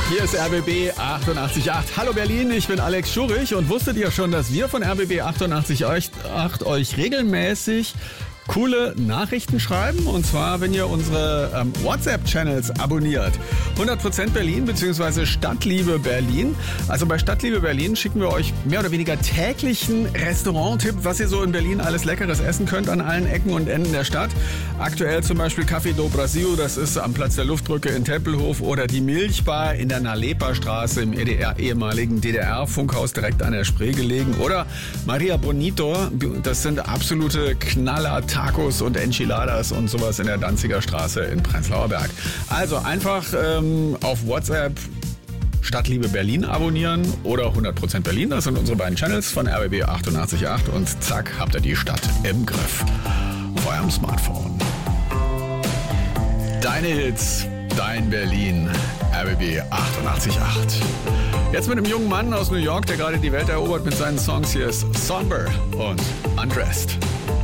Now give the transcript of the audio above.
Hier ist RBB 88.8. Hallo Berlin, ich bin Alex Schurich und wusstet ihr schon, dass wir von RBB 88.8 euch regelmäßig coole Nachrichten schreiben? Und zwar, wenn ihr unsere WhatsApp-Channels abonniert. 100% Berlin bzw. Stadtliebe Berlin. Also bei Stadtliebe Berlin schicken wir euch mehr oder weniger täglichen Restaurant-Tipp, was ihr so in Berlin alles Leckeres essen könnt an allen Ecken und Enden der Stadt. Aktuell zum Beispiel Café do Brasil, das ist am Platz der Luftbrücke in Tempelhof, oder die Milchbar in der Nalepa-Straße im ehemaligen DDR-Funkhaus direkt an der Spree gelegen. Oder Maria Bonito, das sind absolute Knaller, Tacos und Enchiladas und sowas in der Danziger Straße in Prenzlauer Berg. Also einfach auf WhatsApp Stadtliebe Berlin abonnieren oder 100% Berlin. Das sind unsere beiden Channels von RBB 88.8 und zack, habt ihr die Stadt im Griff. Auf eurem Smartphone. Deine Hits, dein Berlin, RBB 88.8. Jetzt mit einem jungen Mann aus New York, der gerade die Welt erobert mit seinen Songs. Hier ist Somber und Undressed.